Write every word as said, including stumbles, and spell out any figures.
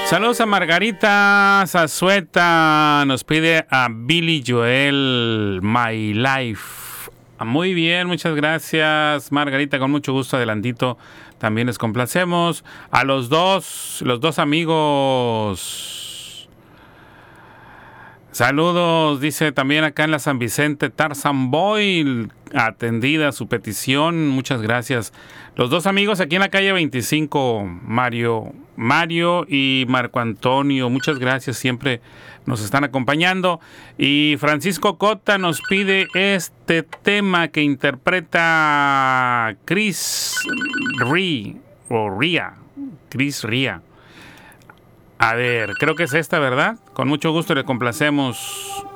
Saludos a Margarita Zazueta, nos pide a Billy Joel, My Life. Muy bien, muchas gracias Margarita, con mucho gusto, adelantito también les complacemos. A los dos, los dos amigos, saludos, dice también acá en la San Vicente, Tarzan Boy, atendida su petición, muchas gracias. Los dos amigos aquí en la calle veinticinco, Mario, Mario y Marco Antonio, muchas gracias, siempre nos están acompañando. Y Francisco Cota nos pide este tema que interpreta Chris Ria, o Ria, Chris Ria. A ver, creo que es esta, ¿verdad? Con mucho gusto le complacemos.